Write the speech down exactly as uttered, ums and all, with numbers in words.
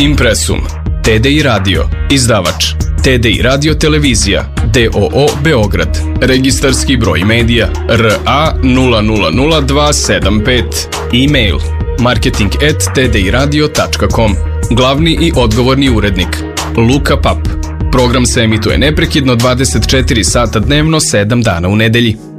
Impresum, T D I Radio, izdavač T D I Radio Televizija, D O O Beograd, registarski broj medija R A nula nula nula dva sedam pet, e-mail marketing at t d i radio tačka com, glavni i odgovorni urednik Luka Pap. Program se emituje neprekidno dvadeset četiri sata dnevno, sedam dana u nedelji.